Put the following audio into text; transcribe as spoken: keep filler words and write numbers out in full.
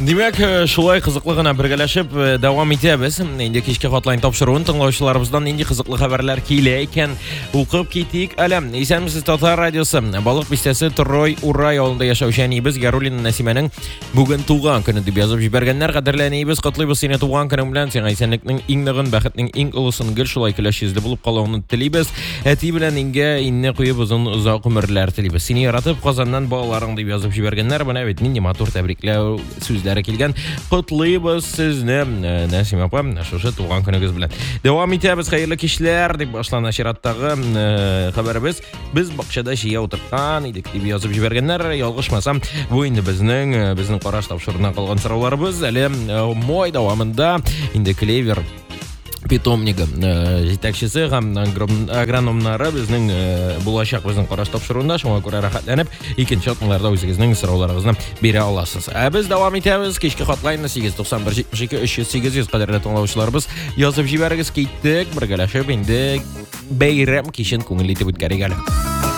Demek şulay kızıklı gına birgeleşip devam etебез. Indi kişki hotline topşuruğun tınlauçularımızdan indi kızıklı haberler kiyleyken okup kitik. Alem, isemsiz Tatar Radyosu. Balık bistesi Troy Uray yolunda yaşauşanıyız. Garulin Nasime'nin bugün tuğan günü dip yazıp jibergenler kaderleniybiz. Kutluybız seni tuğan günü bilen. Sen aysenliknin ingdağın, baxetnin ing ulusun gül şulay kileşizli bulup kalağını tilibez. Eti bilen inge inne kuyup uzun uzak ömürler tilibez. Seni yaratıp kazandan bağlarını dip yazıp jibergenler. Bana evet nindi matur tebrikler sözler kelgen. Kutluybız sizni Nasim apam şoşa tuğan günügüz bilen. Devam etebez hayırlı kişiler dip başlan aşirattagı haberimiz. Biz bakşada şeye oturtkan idik dip yazıp jibergenler. Yalgışmasam bu indi bizning bizning qarash topşuruğundan kalgan sorularımız. Әле moy davamında indi Клевер питомниги жетекчиси һәм агрономнары безнең булачак безнең караш тапшыруында шуңа күрә рәхәтләнеп икенче атналарда үзегезнең сорауларыгызны бирә аласыз. Ә без дәвам итәбез. Кичке хатлайны сигез туксан бер җитмеш ике өч йөз сигез йөз кадерле тыңлаучыларыбыз язып җибәрегез киттек. Бергәләшеп инде бәйрәм кичен күңелле итеп үткәрик әле.